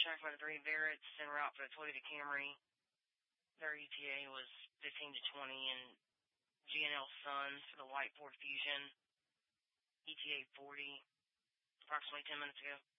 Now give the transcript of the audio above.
track by the three Barretts en route for the Toyota Camry. Their ETA was 15 to 20, and G&L Sun for the white Ford Fusion, ETA 40, approximately 10 minutes ago.